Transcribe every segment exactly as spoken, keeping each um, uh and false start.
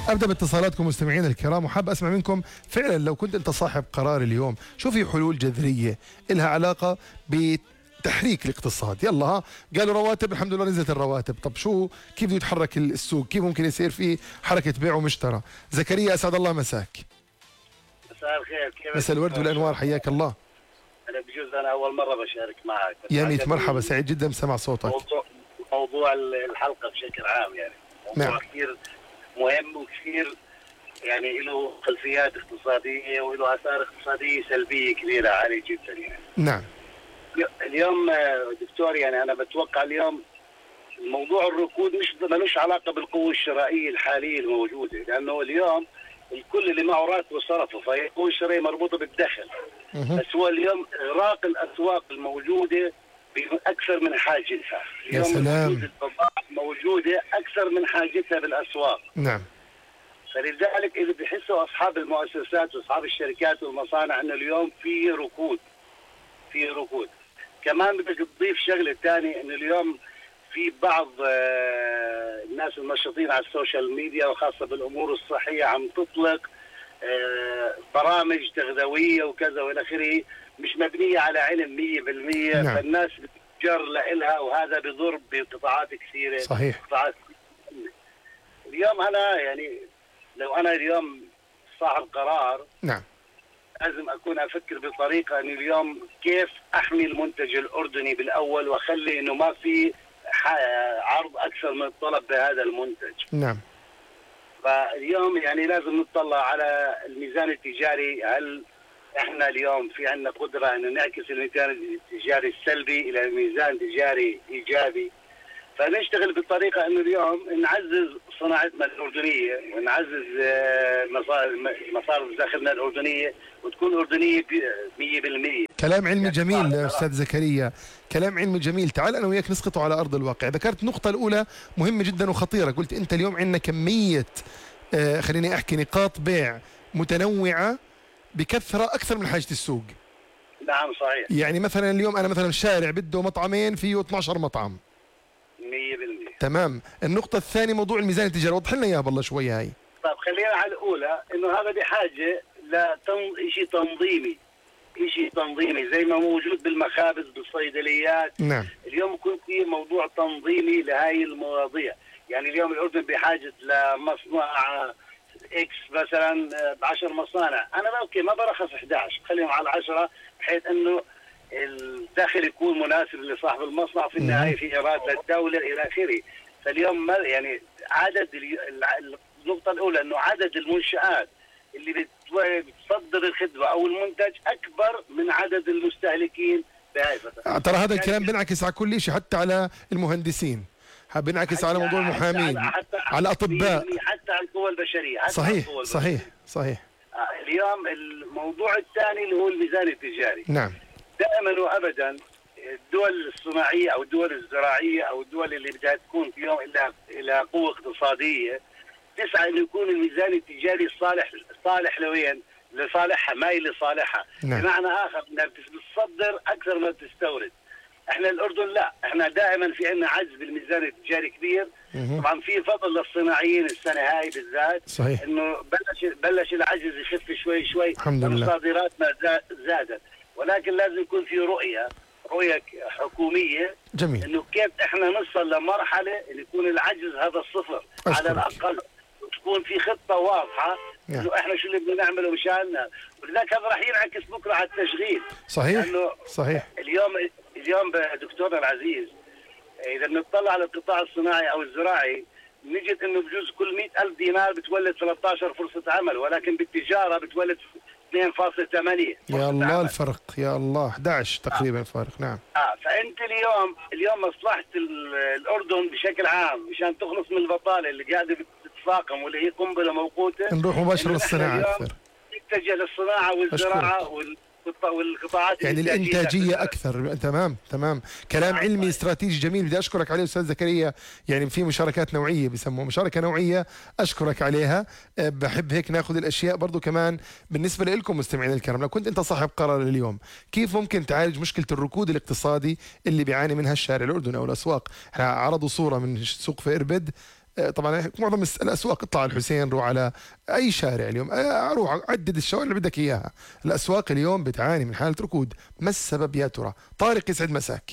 ابدا باتصالاتكم مستمعينا الكرام، وحاب اسمع منكم فعلا لو كنت انت صاحب قرار اليوم، شو في حلول جذريه لها علاقه بتحريك الاقتصاد؟ يلا ها، قالوا رواتب، الحمد لله نزلت الرواتب، طب شو كيف بده يتحرك السوق؟ كيف ممكن يصير في حركه بيع ومشترى؟ زكريا اسعد الله مساك. مساء الخير، كيف مساء الورد والانوار، حياك الله. انا بجوز انا اول مره بشارك معك. يا ميت مرحبا، سعيد جدا بسمع صوتك. موضوع موضوع الحلقه بشكل عام يعني موضوع نعم. كثير مهم وكثير يعني له خلفيات اقتصاديه وله اثار اقتصاديه سلبيه كبيره عاليه جدا يعني. نعم. اليوم دكتور يعني انا بتوقع اليوم موضوع الركود مش ملوش علاقه بالقوه الشرائيه الحاليه الموجوده، لانه اليوم الكل اللي معه راتبه صرفه، فهي القوه الشرائيه مربوطه بالدخل. بس هو اليوم اغراق الاسواق الموجوده باكثر من حاجتها. يا سلام. البضائع موجوده اكثر من حاجتها بالاسواق. نعم. فلذلك اذا بيحسوا اصحاب المؤسسات واصحاب الشركات والمصانع انه اليوم في ركود في ركود. كمان بدك تضيف شغله ثانيه، انه اليوم في بعض الناس النشطين على السوشيال ميديا وخاصه بالامور الصحيه عم تطلق برامج تغذويه وكذا والى اخره مش مبنيه على علم مية بالمية. نعم. فالناس بتجر لها وهذا بضر بقطاعات كثيره. صحيح. قطاعات اليوم انا يعني لو انا اليوم صاحب قرار، نعم، لازم اكون افكر بطريقه انه اليوم كيف احمي المنتج الاردني بالاول واخلي انه ما في عرض اكثر من الطلب بهذا المنتج. نعم. فاليوم يعني لازم نطلع على الميزان التجاري، هل احنا اليوم في عندنا قدره ان نعكس الميزان التجاري السلبي الى ميزان تجاري ايجابي؟ فنشتغل بطريقه انه اليوم نعزز صناعتنا الاردنيه ونعزز مصارف داخلنا الاردنيه وتكون اردنيه مية بالمية. كلام علمي جميل استاذ زكريا، كلام علمي جميل. تعال انا وياك نسقطه على ارض الواقع. ذكرت النقطه الاولى مهمه جدا وخطيره، قلت انت اليوم عندنا كميه آه خليني احكي نقاط بيع متنوعه بكثره اكثر من حاجه السوق. نعم صحيح. يعني مثلا اليوم انا مثلا الشارع بده مطعمين فيه اثني عشر مطعم. مية بالمية. تمام. النقطة الثانية موضوع الميزان التجاري، وضح لنا اياها بالله شوية هاي. طيب خلينا على الأولى، إنه هذا بحاجة لشيء تنظيمي، شيء تنظيمي زي ما موجود بالمخابز بالصيدليات. نعم. اليوم يكون في موضوع تنظيمي لهي المواضيع، يعني اليوم الأردن بحاجة لمصنع إكس مثلا بعشر مصانع، أنا اوكي ما برخص أحد عشر، خليهم على عشرة بحيث إنه الدخل يكون مناسب لصاحب المصنع، في النهايه في اراده للدوله الى اخره. فاليوم يعني عدد النقطه الاولى انه عدد المنشات اللي بتصدر الخدمه او المنتج اكبر من عدد المستهلكين بهاي الفتره. ترى هذا الكلام بينعكس على كل شيء، حتى على المهندسين، بينعكس على موضوع المحامين، حتى على الاطباء، حتى على القوى البشريه. حتى صحيح القوى صحيح صحيح. اليوم الموضوع الثاني اللي هو الميزان التجاري. نعم. دائما وابدا الدول الصناعيه او الدول الزراعيه او الدول اللي بدها تكون في يوم الى الى قوه اقتصاديه تسعى انه يكون الميزان التجاري صالح صالح لوين؟ لصالحها، مايل لصالحها. نعم. بمعنى اخر انها بتصدر اكثر ما بتستورد. احنا الاردن لا، احنا دائما في عندنا عجز بالميزان التجاري كبير. مه. طبعا في فضل للصناعيين السنه هاي بالذات، صحيح، انه بلش بلش العجز يخف شوي شوي، الحمد لله، صادراتنا زادت، ولكن لازم يكون في رؤيه رؤيه حكوميه. جميل. انه كيف احنا نوصل لمرحله ان يكون العجز هذا الصفر أشكرك. على الاقل، وتكون في خطه واضحه نعم. انه احنا شو اللي بدنا نعمله مشاننا، ولذلك هذا راح ينعكس بكره على التشغيل. صحيح لانه صحيح. اليوم اليوم دكتورنا العزيز اذا بنطلع على القطاع الصناعي او الزراعي نجد انه بجوز كل مئة ألف دينار بتولد ثلاثة عشر فرصه عمل، ولكن بالتجاره بتولد اثنين فاصلة ثمانية. يا الله عمل. الفرق، يا الله أحد عشر تقريبا. آه. فارق. نعم. اه فانت اليوم اليوم مصلحه الاردن بشكل عام مشان تخلص من البطاله اللي قاعده بتتفاقم واللي هي قنبله موقوته، نروح مباشره للصناعه اكثر، نتجه للصناعه والزراعه وال والقطاعات يعني الانتاجيه اكثر. تمام تمام. كلام آه علمي استراتيجي جميل، بدي اشكرك عليه استاذ زكريا. يعني في مشاركات نوعيه بسموها مشاركه نوعيه، اشكرك عليها. بحب هيك ناخذ الاشياء برضو كمان بالنسبه لكم مستمعين الكرام. لو كنت انت صاحب قرار اليوم، كيف ممكن تعالج مشكله الركود الاقتصادي اللي بيعاني منها الشارع الاردني او الاسواق؟ احنا عرضوا صوره من سوق في اربد طبعا معظم الاسواق، اطلع على الحسين، روح على اي شارع اليوم، اروح عدد الشوارع اللي بدك اياها، الاسواق اليوم بتعاني من حاله ركود. ما السبب يا ترى؟ طارق يسعد مساك.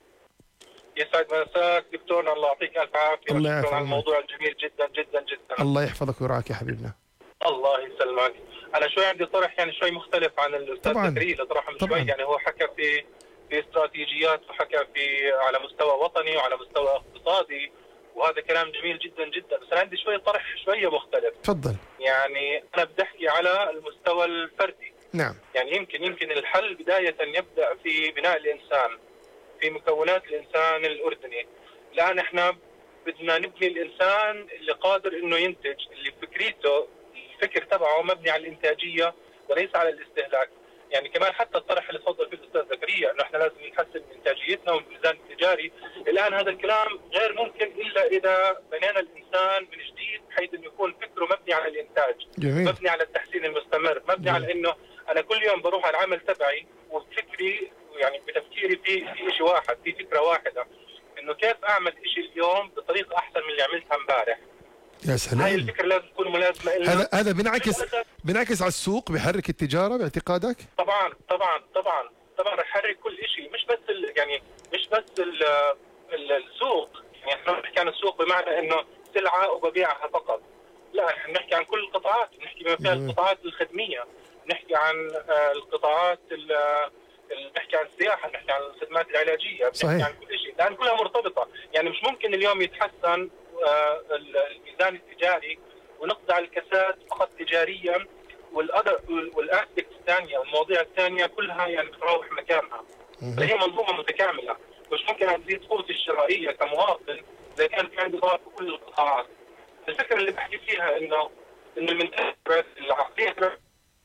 يسعد مساك دكتورنا، الله يعطيك الف عافيه. الله شكرا على يعافيك. الموضوع الجميل جدا جدا جدا. الله يحفظك ويرعاك يا حبيبنا. الله يسلمك. انا شوي عندي طرح يعني شوي مختلف عن الاستاذ طبعاً. زكريا اللي طرحه من طبعاً. شوي. يعني هو حكى في في استراتيجيات، وحكى في على مستوى وطني وعلى مستوى اقتصادي، وهذا كلام جميل جدا جدا. بس انا عندي شوي طرح شويه مختلف. تفضل. يعني انا بدي احكي على المستوى الفردي. نعم. يعني يمكن يمكن الحل بدايه يبدا في بناء الانسان، في مكونات الانسان الاردني. الان احنا بدنا نبني الانسان اللي قادر انه ينتج، اللي فكرته الفكر تبعه مبني على الانتاجيه وليس على الاستهلاك. يعني كمان حتى الطرح اللي تفضل فيه الاستاذ زكريا انه احنا لازم نحسن من انتاجيتنا والميزان التجاري، الان هذا الكلام غير ممكن الا اذا بنينا الانسان من جديد، بحيث انه يكون فكره مبني على الانتاج، جميل. مبني على التحسين المستمر، مبني جميل. على انه انا كل يوم بروح على العمل تبعي وفكري يعني بتفكيري في في شيء واحد، في فكره واحده، انه كيف اعمل شيء اليوم بطريقه احسن من اللي عملتها امبارح. يا هاي سلام. الفكره لازم تكون ملازمه لنا. هذا هذا بينعكس بينعكس على السوق، بيحرك التجاره باعتقادك؟ طبعا طبعا طبعا طبعا رح يحرك كل شيء، مش بس ال يعني مش بس ال ال السوق. يعني احنا بنحكي عن السوق بمعنى انه سلعه وببيعها فقط، لا احنا بنحكي عن كل القطاعات، بنحكي بما فيها القطاعات الخدميه، بنحكي عن القطاعات، بنحكي عن السياحه، بنحكي عن الخدمات العلاجيه، بنحكي صحيح. عن كل شيء، لان كلها مرتبطه. يعني مش ممكن اليوم يتحسن الميزان التجاري ونقضي على الكساد فقط تجاريا، والأدر والاسبكت الثانيه والمواضيع الثانيه كلها يعني بتروح مكانها. فهي منظومه متكامله، مش ممكن تزيد قوتي الشرائيه كمواطن اذا كان في عندي ضعف في كل القطاعات. الفكره اللي بحكي فيها انه انه المنتج العقليه.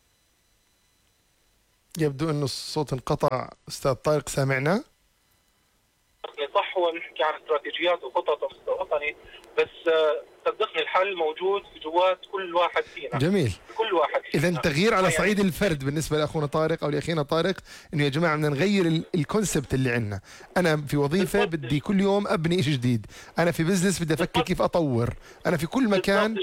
يبدو انه الصوت انقطع. استاذ طارق سامعنا؟ صح، هو نحكي عن استراتيجيات وخطط ومستوى وطني، بس صدقني الحل موجود في جوات كل واحد فينا. جميل. كل واحد فينا. اذا تغيير على يعني صعيد الفرد بالنسبه لاخونا طارق او لاخينا طارق، انه يا جماعه بدنا نغير الكونسبت اللي عندنا. انا في وظيفه بدي كل يوم ابني شيء جديد، انا في بزنس بدي افكر كيف اطور، انا في كل مكان.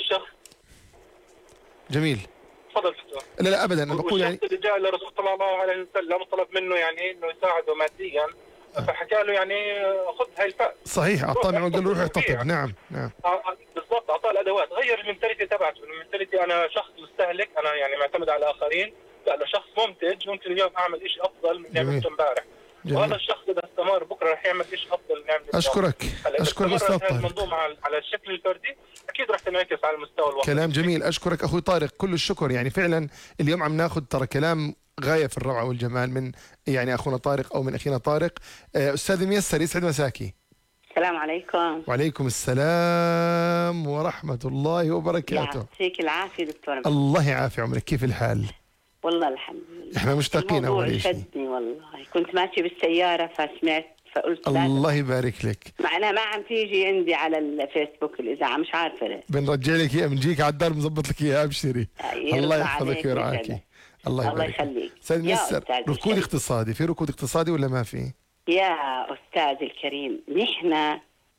جميل. تفضل دكتور. لا لا ابدا، انا بقول يعني اللي جاء للرسول صلى الله عليه وسلم طلب منه يعني انه يساعده ماديا، فحكى له يعني خذ هاي الفأس. صحيح، اعطاه معه قال له روح احتطب. نعم نعم بالضبط، اعطاه الادوات، غير المنتاليتي تبعته. المنتاليتي انا شخص مستهلك، انا يعني معتمد على الاخرين، لا انا شخص منتج، ممكن اليوم اعمل شيء افضل من اللي عملته امبارح، وهذا الشخص اذا استمر بكره رح يعمل شيء افضل من اللي اشكرك اشكرك استاذ طارق. المنظومه على الشكل الفردي اكيد رح تنعكس على المستوى الوطني. كلام جميل، اشكرك اخوي طارق، كل الشكر. يعني فعلا اليوم عم ناخذ ترى كلام غايه في الروعه والجمال من يعني اخونا طارق او من اخينا طارق. استاذ ميسر يسعد مساكي. السلام عليكم. وعليكم السلام ورحمه الله وبركاته. يعطيك العافيه دكتور. الله يعافي عمرك، كيف الحال؟ والله الحمد لله. احنا مشتاقين اول شيء. شدني والله، كنت ماشي بالسياره فسمعت فقلت الله يبارك لك. معناها ما عم تيجي عندي على الفيسبوك الاذاعه، مش عارفه ليه. بنرجع لك اياها، بنجيك على الدار بنظبط لك اياها، ابشري. الله يحفظك ويرعاكي. الله الله يخليك. استاذ ميسر، ركود اقتصادي، في ركود اقتصادي ولا ما في؟ يا استاذ الكريم، نحن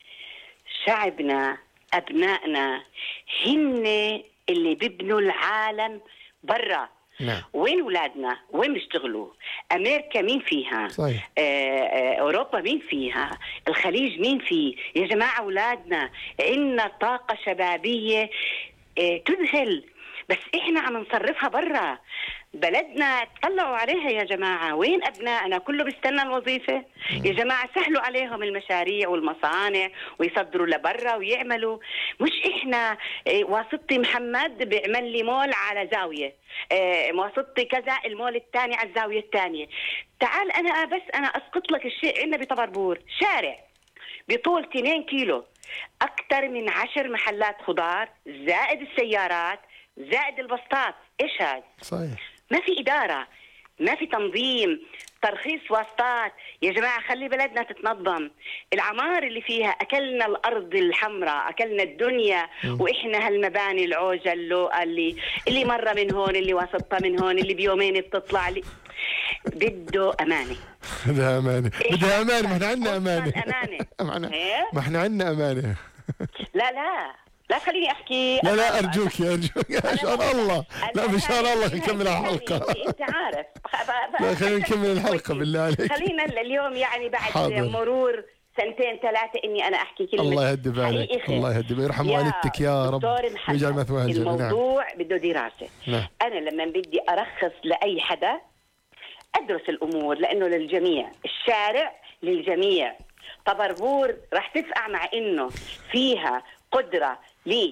شعبنا ابنائنا هن اللي بيبنوا العالم برا. نعم. وين اولادنا؟ وين بيشتغلوا؟ امريكا مين فيها؟ صحيح. آه آه اوروبا مين فيها؟ الخليج مين فيه؟ يا جماعه اولادنا عندنا طاقه شبابيه آه تذهل، بس احنا عم نصرفها برا. بلدنا تطلعوا عليها يا جماعة، وين أبنائنا؟ كله بيستنى الوظيفة. يا جماعة سهلوا عليهم المشاريع والمصانع ويصدروا لبرا ويعملوا، مش إحنا. إيه واسطتي محمد بيعمل لي مول على زاوية، إيه واسطتي كذا المول الثاني على الزاوية الثانية. تعال أنا بس أنا أسقط لك الشيء. عندنا بطبربور شارع بطول اثنين كيلو، أكثر من عشر محلات خضار زائد السيارات زائد البسطات. إيش هذا؟ صحيح. ما في إدارة، ما في تنظيم، ترخيص واسطات. يا جماعة خلي بلدنا تتنظم. العمار اللي فيها أكلنا الأرض الحمراء، أكلنا الدنيا، م. وإحنا هالمباني العوجة اللوقة اللي اللي مرة من هون، اللي واسطة من هون، اللي بيومين بتطلع لي. بده أمانة. بدها أمانة، بدها أمانة. ما احنا عندنا أمانة. أمانة. ما احنا عندنا أمانة. لا لا لا خليني احكي. لا لا ارجوك يا ارجوك عشان الله، لا مشان الله نكمل الحلقه. انت عارف. لا خلينا نكمل الحلقه بالله عليك. خلينا اليوم يعني بعد حاضر. مرور سنتين ثلاثة إني أنا أحكي كلمة. الله يهدي بالك، الله يهدي بالك، يرحم والدتك يا رب ويجعل مثواها الجنة. الموضوع نعم. بده دراسة. نعم. أنا لما بدي أرخص لأي حدا أدرس الأمور، لأنه للجميع، الشارع للجميع. طبربور راح تفقع مع إنه فيها قدرة لي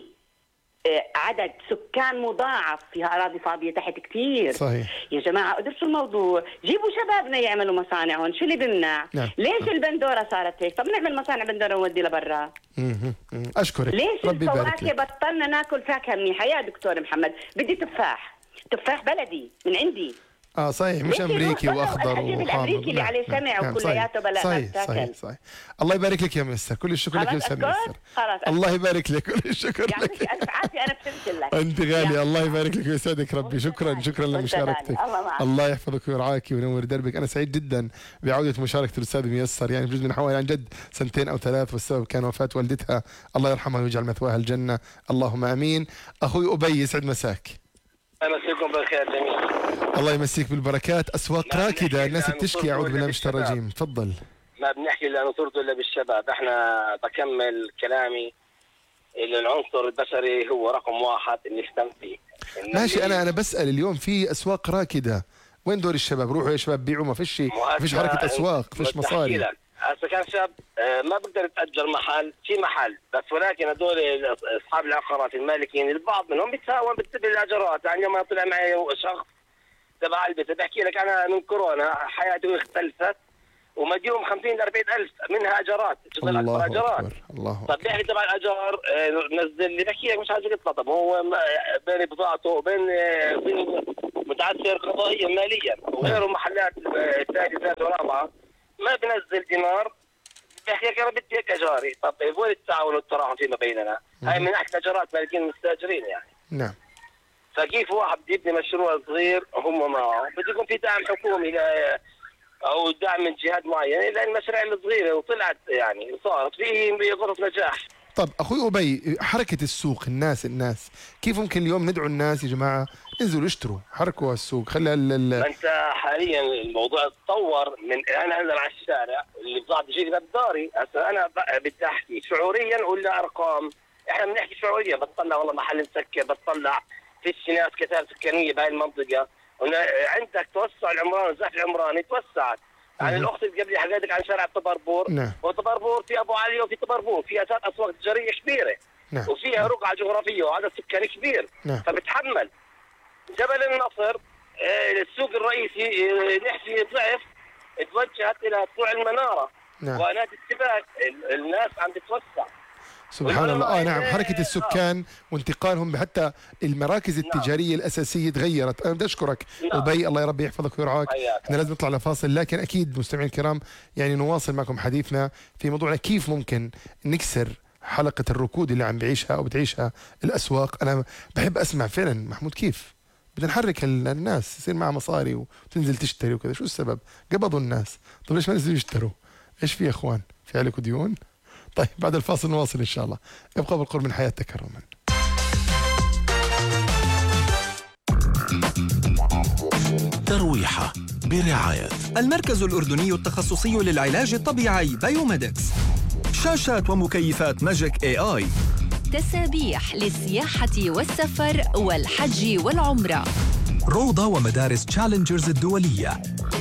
عدد سكان مضاعف، فيها أراضي فاضية تحت كثير. صحيح. يا جماعة ادرسوا الموضوع، جيبوا شبابنا يعملوا مصانعهم، شو اللي بمنع؟ نعم. ليش البندورة صارت هيك؟ طب نعمل مصانع بندورة ونودي لبرا. أشكرك. ليش ربي الفواكه بطلنا ناكل فاكهة منيحة؟ يا دكتور محمد بدي تفاح، تفاح بلدي من عندي. اه صحيح، مش امريكي واخضر وحامض. الامريكي اللي عليه سمع وكلياته بلا صحيح صحيح صحيح. الله يبارك لك يا مستر، كل الشكر لك يا استاذ مستر. الله يبارك لك، كل الشكر لك. يعطيك الف عافيه، انا فهمت لك. انت غالي، الله يبارك لك ويسعدك ربي. شكرا شكرا لمشاركتك. الله يحفظك ويرعاك وينور دربك. انا سعيد جدا بعوده مشاركه الاستاذ ميسر، يعني بجوز من حوالي عن جد سنتين او ثلاث، والسبب كان وفاه والدتها، الله يرحمها ويجعل مثواها الجنه، اللهم امين. اخوي ابي يسعد مساك. امسيكم بالخير جميعا. الله يمسيك بالبركات. اسواق راكده، الناس بتشكي، اعوذ بالله من الشيطان الرجيم. تفضل. ما بنحكي الا نصرته الا بالشباب. احنا بكمل كلامي، العنصر البشري هو رقم واحد اللي نهتم فيه. ماشي، انا انا بسال اليوم في اسواق راكده، وين دور الشباب؟ روحوا يا شباب بيعوا، ما فيش ما فيش حركه اسواق، فيش مصاري. هسه كان شاب ما بقدر يتاجر محل في محل بس، ولكن هذول اصحاب العقارات المالكين البعض منهم بيتساوم بالتبع الاجارات. يعني يوم طلع معي شخص تبع علبة، بحكي لك انا من كورونا حياتي اختلفت، ومديوم خمسين ل أربعين ألف منها اجارات، جزء اكبر اجارات. الله طب بيحكي تبع الاجار نزل لي، بحكي لك مش عايز يطلع. طب هو بين بضاعته وبين متعثر قضائيا ماليا، وغيره محلات ثالثه ثالثه ورابعه ما بنزل دينار، بحكي لك انا بدي هيك اجاري. طب وين التعاون والتراحم فيما بيننا؟ هاي من ناحيه اجارات مالكين مستاجرين يعني. نعم. فكيف واحد بده يبني مشروع صغير هم معه، بده يكون في دعم حكومي او دعم من جهات معينه، لان المشاريع الصغيره وطلعت يعني وصارت في غرف نجاح. طب اخوي ابي، حركه السوق، الناس الناس كيف ممكن اليوم ندعو الناس يا جماعه انزلوا اشتروا، حركوا السوق، خلي ال انت حاليا الموضوع تطور من انا انزل على الشارع اللي بضاعه تجيني باب داري. هسه انا بدي احكي شعوريا ولا ارقام؟ احنا بنحكي شعوريا، بتطلع والله محل مسكر، بتطلع فيش ناس كثار سكانيه بهاي المنطقه، عندك توسع العمران والزحف العمراني توسعت. يعني الاخت اللي قبلي حكيت لك عن شارع طبربور. نعم. وطبربور في ابو علي وفي طبربور فيها ثلاث اسواق تجاريه كبيره. نعم. وفيها رقعه جغرافيه وعدد سكاني كبير. نعم. فبتحمل. جبل النصر السوق الرئيسي نحكي ضعف، توجهت الى طلوع المناره. نعم. ونادي السباق الناس عم تتوسع. سبحان الله. اه نعم، حركه السكان وانتقالهم، حتى المراكز التجاريه الاساسيه تغيرت. انا بدي اشكرك ابي، الله يا رب يحفظك ويرعاك. احنا لازم نطلع لفاصل، لكن اكيد مستمعين الكرام يعني نواصل معكم حديثنا في موضوعنا كيف ممكن نكسر حلقه الركود اللي عم بعيشها او بتعيشها الاسواق. انا بحب اسمع فعلا محمود كيف بدنا نحرك الناس يصير معها مصاري وتنزل تشتري وكذا. شو السبب؟ قبضوا الناس، طيب ليش ما نزلوا يشتروا؟ ايش في يا اخوان؟ في عليكم ديون؟ طيب بعد الفاصل نواصل إن شاء الله. ابقى بالقرب من حياة تكرما. ترويحة برعاية المركز الأردني التخصصي للعلاج الطبيعي بايوميدكس. شاشات ومكيفات ماجيك اي اي. تسابيح للسياحة والسفر والحج والعمرة. روضة ومدارس تشالنجرز الدولية.